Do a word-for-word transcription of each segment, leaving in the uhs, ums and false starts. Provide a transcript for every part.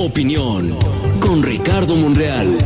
Opinión con Ricardo Monreal.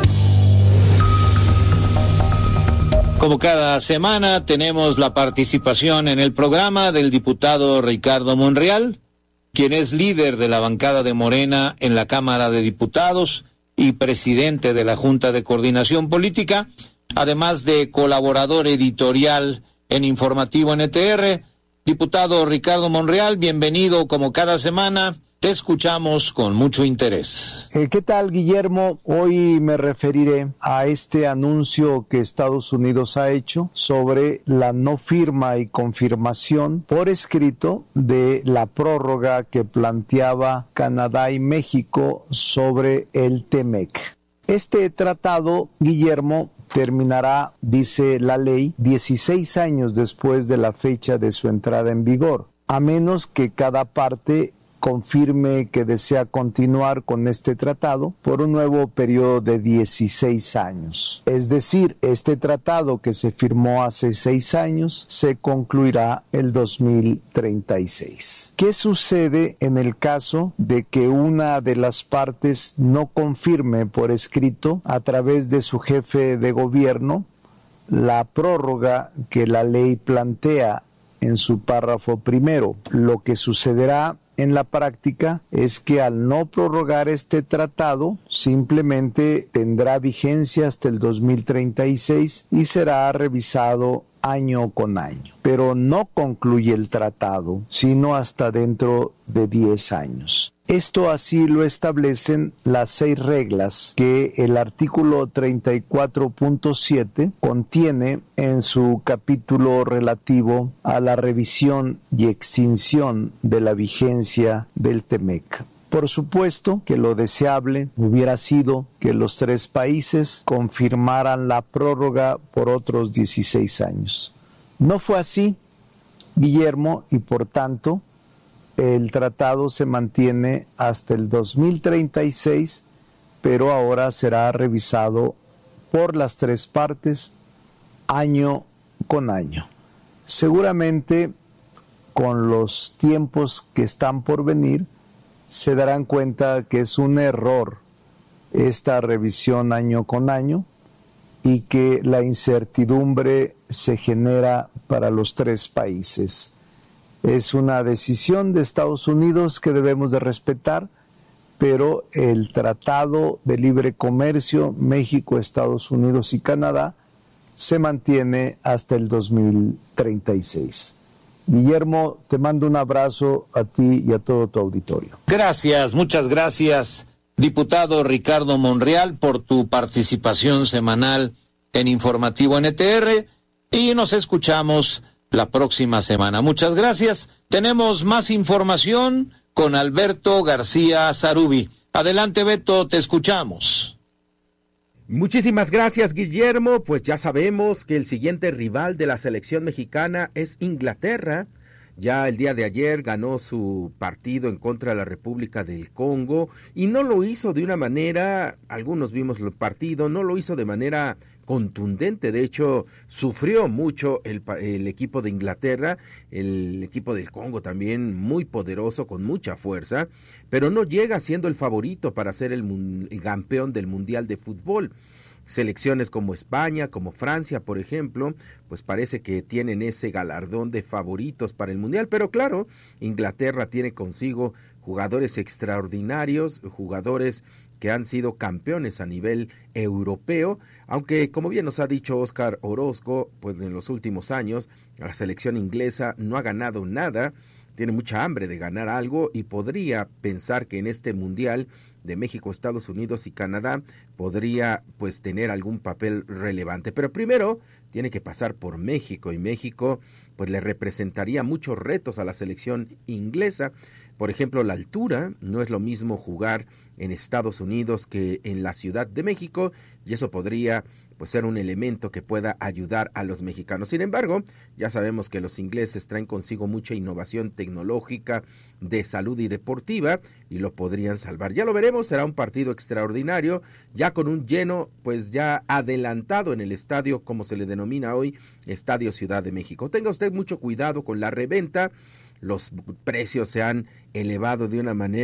Como cada semana tenemos la participación en el programa del diputado Ricardo Monreal, quien es líder de la bancada de Morena en la Cámara de Diputados y presidente de la Junta de Coordinación Política, además de colaborador editorial en Informativo N T R. Diputado Ricardo Monreal, bienvenido como cada semana. Te escuchamos con mucho interés. Eh, ¿Qué tal, Guillermo? Hoy me referiré a este anuncio que Estados Unidos ha hecho sobre la no firma y confirmación por escrito de la prórroga que planteaba Canadá y México sobre el TEMEC. Este tratado, Guillermo, terminará, dice la ley, dieciséis años después de la fecha de su entrada en vigor, a menos que cada parte confirme que desea continuar con este tratado por un nuevo periodo de dieciséis años. Es decir, este tratado que se firmó hace seis años se concluirá el dos mil treinta y seis. ¿Qué sucede en el caso de que una de las partes no confirme por escrito a través de su jefe de gobierno la prórroga que la ley plantea en su párrafo primero? Lo que sucederá en la práctica es que al no prorrogar este tratado, simplemente tendrá vigencia hasta el dos mil treinta y seis y será revisado año con año. Pero no concluye el tratado, sino hasta dentro de diez años. Esto así lo establecen las seis reglas que el artículo treinta y cuatro punto siete contiene en su capítulo relativo a la revisión y extinción de la vigencia del TEMEC. Por supuesto que lo deseable hubiera sido que los tres países confirmaran la prórroga por otros dieciséis años. No fue así, Guillermo, y por tanto el tratado se mantiene hasta el dos mil treinta y seis, pero ahora será revisado por las tres partes año con año. Seguramente con los tiempos que están por venir se darán cuenta que es un error esta revisión año con año y que la incertidumbre se genera para los tres países. Es una decisión de Estados Unidos que debemos de respetar, pero el Tratado de Libre Comercio México, Estados Unidos y Canadá se mantiene hasta el dos mil treinta y seis. Guillermo, te mando un abrazo a ti y a todo tu auditorio. Gracias, muchas gracias, diputado Ricardo Monreal, por tu participación semanal en Informativo N T R, y nos escuchamos la próxima semana. Muchas gracias. Tenemos más información con Alberto García Zarubi. Adelante, Beto, te escuchamos. Muchísimas gracias, Guillermo. Pues ya sabemos que el siguiente rival de la selección mexicana es Inglaterra. Ya el día de ayer ganó su partido en contra de la República del Congo y no lo hizo de una manera, algunos vimos el partido, no lo hizo de manera contundente. De hecho, sufrió mucho el, el equipo de Inglaterra, el equipo del Congo también muy poderoso, con mucha fuerza, pero no llega siendo el favorito para ser el, el campeón del Mundial de Fútbol. Selecciones como España, como Francia, por ejemplo, pues parece que tienen ese galardón de favoritos para el Mundial, pero claro, Inglaterra tiene consigo jugadores extraordinarios, jugadores que han sido campeones a nivel europeo, aunque como bien nos ha dicho Óscar Orozco, pues en los últimos años la selección inglesa no ha ganado nada, tiene mucha hambre de ganar algo y podría pensar que en este Mundial de México, Estados Unidos y Canadá podría pues tener algún papel relevante, pero primero tiene que pasar por México y México pues le representaría muchos retos a la selección inglesa. Por ejemplo, la altura, no es lo mismo jugar en Estados Unidos que en la Ciudad de México, y eso podría pues ser un elemento que pueda ayudar a los mexicanos. Sin embargo, ya sabemos que los ingleses traen consigo mucha innovación tecnológica, de salud y deportiva, y lo podrían salvar. Ya lo veremos, será un partido extraordinario, ya con un lleno pues ya adelantado en el estadio, como se le denomina hoy, Estadio Ciudad de México. Tenga usted mucho cuidado con la reventa, los precios se han elevado de una manera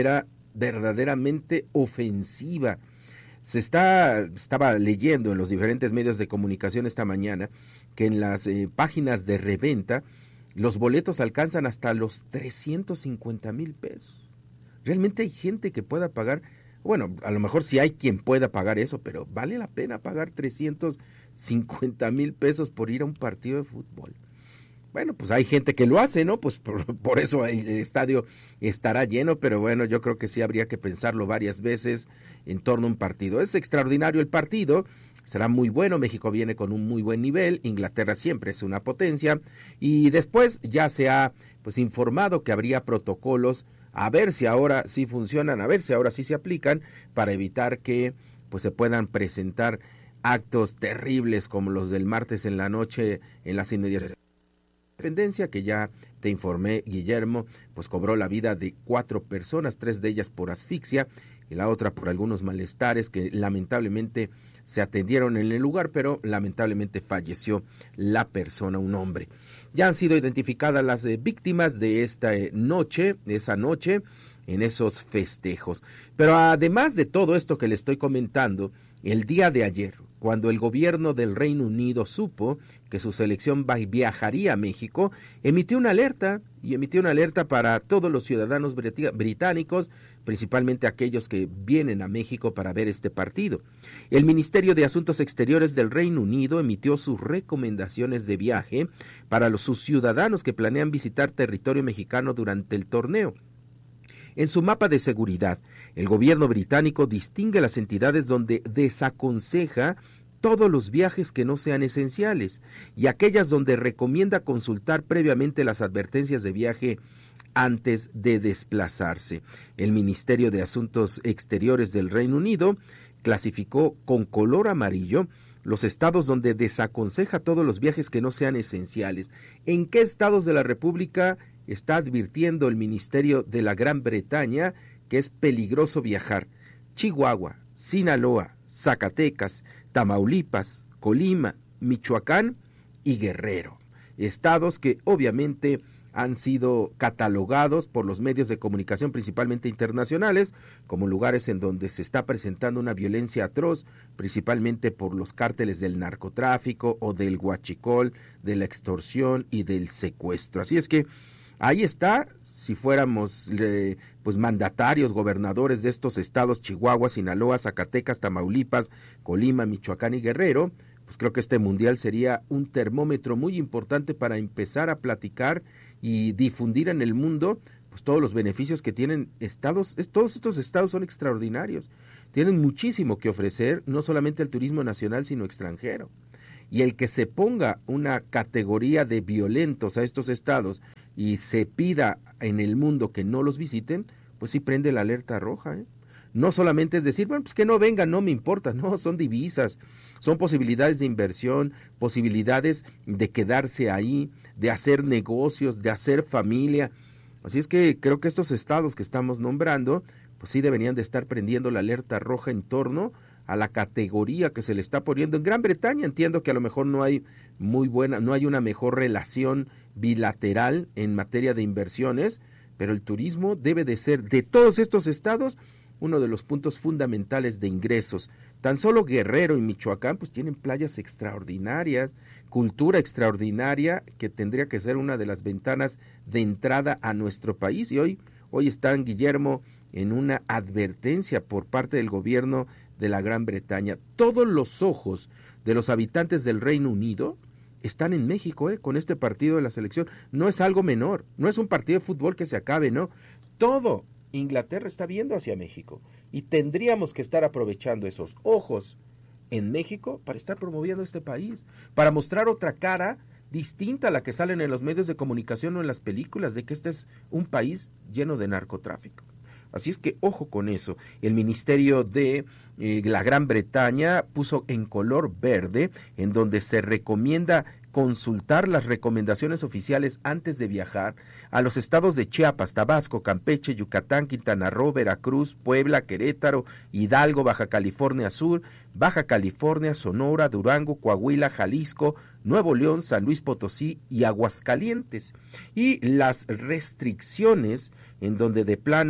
verdaderamente ofensiva. Se está, estaba leyendo en los diferentes medios de comunicación esta mañana que en las eh, páginas de reventa los boletos alcanzan hasta los trescientos cincuenta mil pesos. Realmente hay gente que pueda pagar, bueno, a lo mejor sí hay quien pueda pagar eso, pero ¿vale la pena pagar trescientos cincuenta mil pesos por ir a un partido de fútbol? Bueno, pues hay gente que lo hace, ¿no? Pues por, por eso el estadio estará lleno, pero bueno, yo creo que sí habría que pensarlo varias veces en torno a un partido. Es extraordinario el partido, será muy bueno, México viene con un muy buen nivel, Inglaterra siempre es una potencia, y después ya se ha pues informado que habría protocolos, a ver si ahora sí funcionan, a ver si ahora sí se aplican, para evitar que pues se puedan presentar actos terribles como los del martes en la noche en las inmediaciones. Independencia, que ya te informé, Guillermo, pues cobró la vida de cuatro personas, tres de ellas por asfixia y la otra por algunos malestares que lamentablemente se atendieron en el lugar, pero lamentablemente falleció la persona, un hombre. Ya han sido identificadas las eh, víctimas de esta eh, noche, de esa noche, en esos festejos. Pero además de todo esto que le estoy comentando, el día de ayer, cuando el gobierno del Reino Unido supo que su selección viajaría a México, emitió una alerta, y emitió una alerta para todos los ciudadanos británicos, principalmente aquellos que vienen a México para ver este partido. El Ministerio de Asuntos Exteriores del Reino Unido emitió sus recomendaciones de viaje para los, sus ciudadanos que planean visitar territorio mexicano durante el torneo. En su mapa de seguridad, el gobierno británico distingue las entidades donde desaconseja todos los viajes que no sean esenciales y aquellas donde recomienda consultar previamente las advertencias de viaje antes de desplazarse. El Ministerio de Asuntos Exteriores del Reino Unido clasificó con color amarillo los estados donde desaconseja todos los viajes que no sean esenciales. ¿En qué estados de la República está advirtiendo el Ministerio de la Gran Bretaña que es peligroso viajar? Chihuahua, Sinaloa, Zacatecas, Tamaulipas, Colima, Michoacán y Guerrero. Estados que obviamente han sido catalogados por los medios de comunicación, principalmente internacionales, como lugares en donde se está presentando una violencia atroz, principalmente por los cárteles del narcotráfico o del huachicol, de la extorsión y del secuestro. Así es que ahí está, si fuéramos eh, pues mandatarios, gobernadores de estos estados, Chihuahua, Sinaloa, Zacatecas, Tamaulipas, Colima, Michoacán y Guerrero, pues creo que este mundial sería un termómetro muy importante para empezar a platicar y difundir en el mundo pues todos los beneficios que tienen estados. Todos estos estados son extraordinarios, tienen muchísimo que ofrecer, no solamente al turismo nacional, sino extranjero. Y el que se ponga una categoría de violentos a estos estados y se pida en el mundo que no los visiten, pues sí prende la alerta roja, ¿eh? No solamente es decir, bueno, pues que no vengan, no me importa, no, son divisas, son posibilidades de inversión, posibilidades de quedarse ahí, de hacer negocios, de hacer familia. Así es que creo que estos estados que estamos nombrando, pues sí deberían de estar prendiendo la alerta roja en torno a la categoría que se le está poniendo. En Gran Bretaña entiendo que a lo mejor no hay muy buena, no hay una mejor relación bilateral en materia de inversiones, pero el turismo debe de ser de todos estos estados uno de los puntos fundamentales de ingresos. Tan solo Guerrero y Michoacán pues tienen playas extraordinarias, cultura extraordinaria que tendría que ser una de las ventanas de entrada a nuestro país, y hoy, hoy están, Guillermo, en una advertencia por parte del gobierno de la Gran Bretaña. Todos los ojos de los habitantes del Reino Unido están en México, ¿eh? Con este partido de la selección. No es algo menor, no es un partido de fútbol que se acabe, no. Todo Inglaterra está viendo hacia México y tendríamos que estar aprovechando esos ojos en México para estar promoviendo este país, para mostrar otra cara distinta a la que salen en los medios de comunicación o en las películas, de que este es un país lleno de narcotráfico. Así es que ojo con eso. El Ministerio de eh, la Gran Bretaña puso en color verde, en donde se recomienda consultar las recomendaciones oficiales antes de viajar a los estados de Chiapas, Tabasco, Campeche, Yucatán, Quintana Roo, Veracruz, Puebla, Querétaro, Hidalgo, Baja California Sur, Baja California, Sonora, Durango, Coahuila, Jalisco, Nuevo León, San Luis Potosí y Aguascalientes. Y las restricciones en donde de plano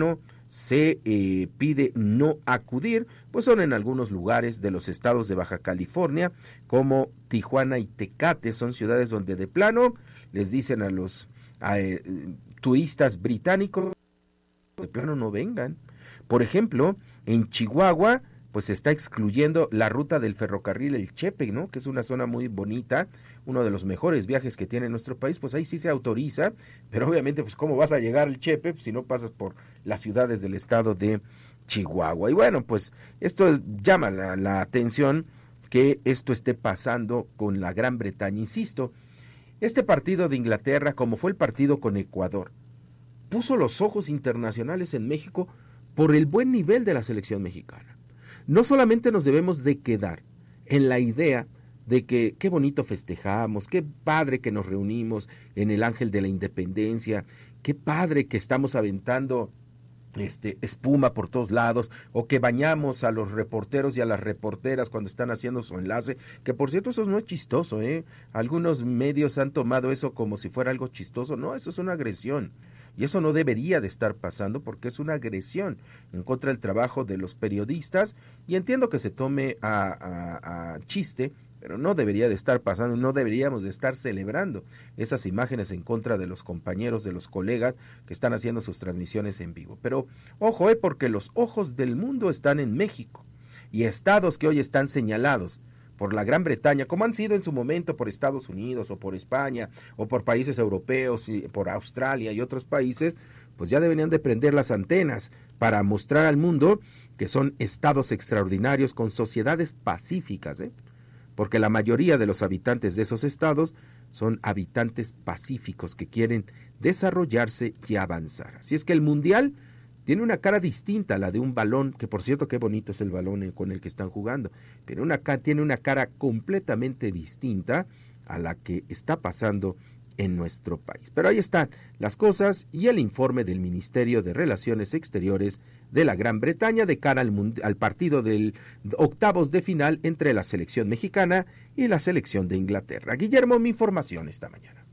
se eh, pide no acudir, pues son en algunos lugares de los estados de Baja California, como Tijuana y Tecate, son ciudades donde de plano les dicen a los a, eh, turistas británicos, de plano no vengan. Por ejemplo, en Chihuahua, pues se está excluyendo la ruta del ferrocarril El Chepe, ¿no? Que es una zona muy bonita, uno de los mejores viajes que tiene nuestro país, pues ahí sí se autoriza, pero obviamente, pues ¿cómo vas a llegar al Chepe pues, si no pasas por las ciudades del estado de Chihuahua? Y bueno, pues esto llama la, la atención que esto esté pasando con la Gran Bretaña. Insisto, este partido de Inglaterra, como fue el partido con Ecuador, puso los ojos internacionales en México por el buen nivel de la selección mexicana. No solamente nos debemos de quedar en la idea de que qué bonito festejamos, qué padre que nos reunimos en el Ángel de la Independencia, qué padre que estamos aventando este, espuma por todos lados, o que bañamos a los reporteros y a las reporteras cuando están haciendo su enlace, que por cierto eso no es chistoso, ¿eh? Algunos medios han tomado eso como si fuera algo chistoso. No, eso es una agresión. Y eso no debería de estar pasando porque es una agresión en contra del trabajo de los periodistas, y entiendo que se tome a, a, a chiste, pero no debería de estar pasando, no deberíamos de estar celebrando esas imágenes en contra de los compañeros, de los colegas que están haciendo sus transmisiones en vivo. Pero ojo, eh, porque los ojos del mundo están en México, y estados que hoy están señalados por la Gran Bretaña, como han sido en su momento por Estados Unidos o por España o por países europeos y por Australia y otros países, pues ya deberían de prender las antenas para mostrar al mundo que son estados extraordinarios con sociedades pacíficas, ¿eh? Porque la mayoría de los habitantes de esos estados son habitantes pacíficos que quieren desarrollarse y avanzar. Así es que el Mundial tiene una cara distinta a la de un balón, que por cierto qué bonito es el balón con el que están jugando, pero una, tiene una cara completamente distinta a la que está pasando en nuestro país. Pero ahí están las cosas y el informe del Ministerio de Relaciones Exteriores de la Gran Bretaña de cara al, al partido del octavos de final entre la selección mexicana y la selección de Inglaterra. Guillermo, mi información esta mañana.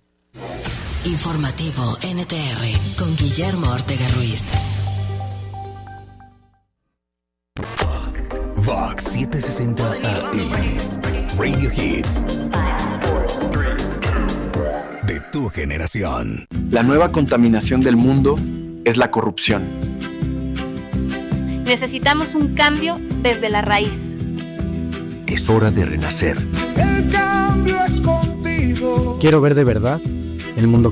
Informativo N T R con Guillermo Ortega Ruiz. Vox setecientos sesenta A M Radio Hits de tu generación. La nueva contaminación del mundo es la corrupción. Necesitamos un cambio desde la raíz. Es hora de renacer. El cambio es contigo. Quiero ver de verdad el mundo